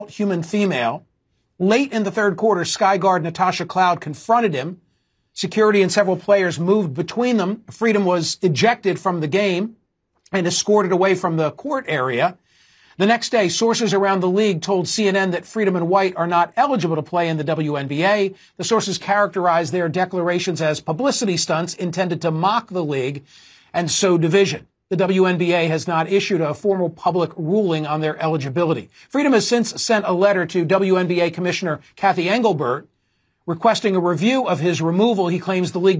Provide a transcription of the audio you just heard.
human female. Late in the third quarter, Sky guard Natasha Cloud confronted him. Security and several players moved between them. Freedom was ejected from the game and escorted away from the court area. The next day, sources around the league told CNN that Freedom and White are not eligible to play in the WNBA. The sources characterized their declarations as publicity stunts intended to mock the league and sow division. The WNBA has not issued a formal public ruling on their eligibility. Freedom has since sent a letter to WNBA Commissioner Kathy Engelbert requesting a review of his removal. He claims the league